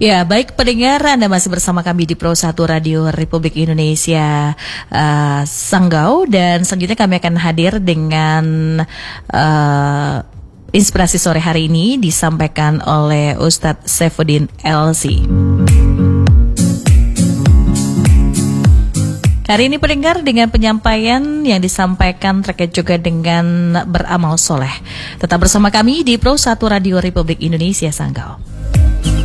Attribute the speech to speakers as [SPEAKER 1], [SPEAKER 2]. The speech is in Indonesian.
[SPEAKER 1] Ya, baik pendengar, Anda masih bersama kami di Pro 1 Radio Republik Indonesia Sanggau, dan selanjutnya kami akan hadir dengan inspirasi sore hari ini disampaikan oleh Ustadz Saifuddin LC. Hari ini pendengar dengan penyampaian yang disampaikan terkait juga dengan beramal soleh. Tetap bersama kami di Pro 1 Radio Republik Indonesia Sanggau.